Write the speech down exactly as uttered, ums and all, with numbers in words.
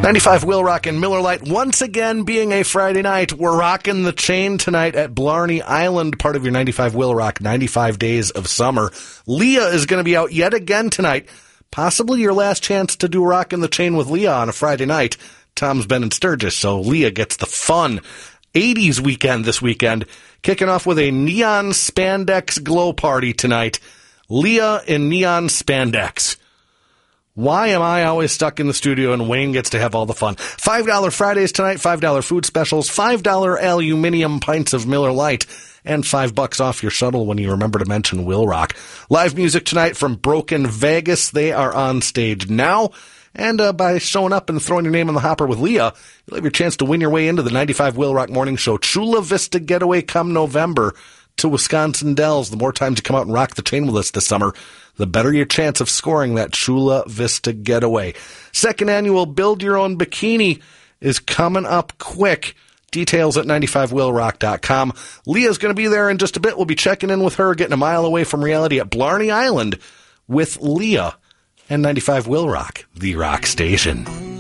ninety-five Will Rock and Miller Lite, once again being a Friday night. We're rocking the chain tonight at Blarney Island, part of your ninety-five Will Rock, ninety-five Days of Summer. Leah is going to be out yet again tonight. Possibly your last chance to do Rockin' the Chain with Leah on a Friday night. Tom's been in Sturgis, so Leah gets the fun eighties weekend this weekend. Kicking off with a neon spandex glow party tonight. Leah in neon spandex. Why am I always stuck in the studio and Wayne gets to have all the fun? five dollars Fridays tonight, five dollars food specials, five dollars aluminum pints of Miller Lite, and five bucks off your shuttle when you remember to mention Will Rock. Live music tonight from Broken Vegas. They are on stage now. And uh, by showing up and throwing your name in the hopper with Leah, you'll have your chance to win your way into the ninety-five Will Rock Morning Show Chula Vista Getaway come November to Wisconsin Dells. The more times you come out and rock the chain with us this summer, the better your chance of scoring that Chula Vista Getaway. Second annual Build Your Own Bikini is coming up quick. Details at ninety-five will rock dot com. Leah's going to be there in just a bit. We'll be checking in with her, getting a mile away from reality at Blarney Island with Leah and ninety-five Will Rock, the rock station.